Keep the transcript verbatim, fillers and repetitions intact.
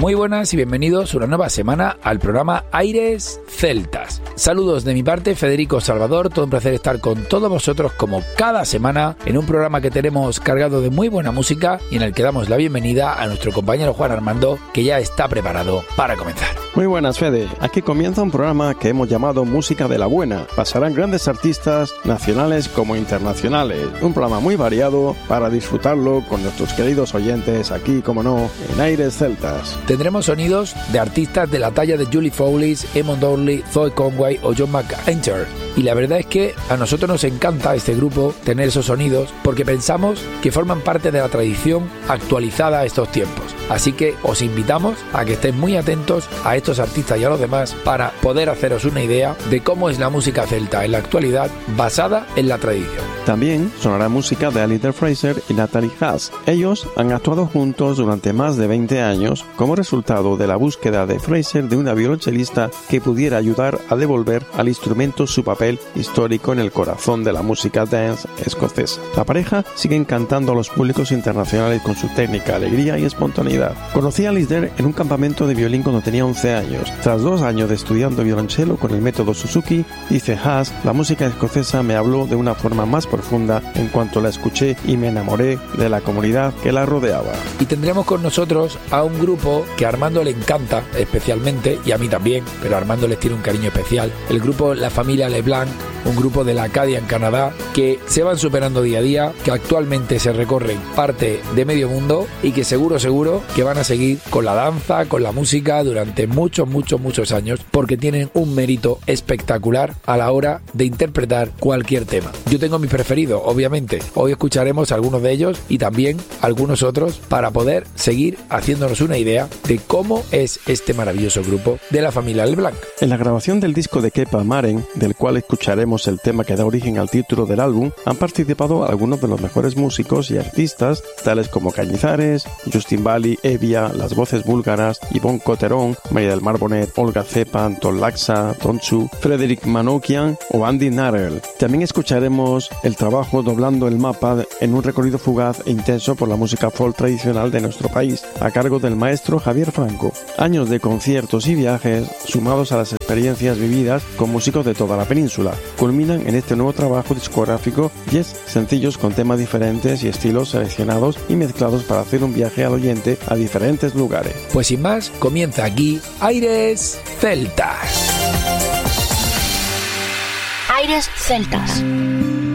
Muy buenas y bienvenidos una nueva semana al programa Aires Celtas. Saludos de mi parte, Federico Salvador, todo un placer estar con todos vosotros como cada semana en un programa que tenemos cargado de muy buena música y en el que damos la bienvenida a nuestro compañero Juan Armando, que ya está preparado para comenzar. Muy buenas, Fede. Aquí comienza un programa que hemos llamado Música de la Buena. Pasarán grandes artistas nacionales como internacionales. Un programa muy variado para disfrutarlo con nuestros queridos oyentes aquí, como no, en Aires Celtas. Tendremos sonidos de artistas de la talla de Julie Fowlis, Eamon Downey, Zoe Conway o John McEntire. Y la verdad es que a nosotros nos encanta este grupo tener esos sonidos porque pensamos que forman parte de la tradición actualizada a estos tiempos. Así que os invitamos a que estéis muy atentos a estos artistas y a los demás para poder haceros una idea de cómo es la música celta en la actualidad basada en la tradición. También sonará música de Alistair Fraser y Natalie Haas. Ellos han actuado juntos durante más de veinte años como resultado de la búsqueda de Fraser de una violonchelista que pudiera ayudar a devolver al instrumento su papel histórico en el corazón de la música dance escocesa. La pareja sigue encantando a los públicos internacionales con su técnica, alegría y espontaneidad. Conocí a Alistair en un campamento de violín cuando tenía once años. Tras dos años de estudiando violonchelo con el método Suzuki, dice Haas, la música escocesa me habló de una forma más profunda en cuanto la escuché y me enamoré de la comunidad que la rodeaba. Y tendremos con nosotros a un grupo que a Armando le encanta especialmente, y a mí también, pero a Armando les tiene un cariño especial. El grupo La Familia LeBlanc, un grupo de la Acadia en Canadá, que se van superando día a día, que actualmente se recorren parte de medio mundo y que seguro, seguro que van a seguir con la danza, con la música durante muchos, muchos, muchos años, porque tienen un mérito espectacular a la hora de interpretar cualquier tema. Yo tengo mis preferidos, obviamente. Hoy escucharemos algunos de ellos y también algunos otros para poder seguir haciéndonos una idea de cómo es este maravilloso grupo de La Familia LeBlanc. En la grabación del disco de Kepa Maren, del cual escucharemos el tema que da origen al título del álbum, han participado algunos de los mejores músicos y artistas, tales como Cañizares, Justin Bali, Evia, las voces búlgaras, Ivonne Cotterón, María del Mar Bonet, Olga Cepa, Anton Laxa, Tonchu, Frederick Manoukian o Andy Narell. También escucharemos el trabajo Doblando el Mapa en un recorrido fugaz e intenso por la música folk tradicional de nuestro país, a cargo del maestro Javier Franco. Años de conciertos y viajes, sumados a las experiencias vividas con músicos de toda la península, culminan en este nuevo trabajo discográfico, diez sencillos con temas diferentes y estilos seleccionados y mezclados para hacer un viaje al oyente a diferentes lugares. Pues sin más, comienza aquí Aires Celtas. Aires Celtas.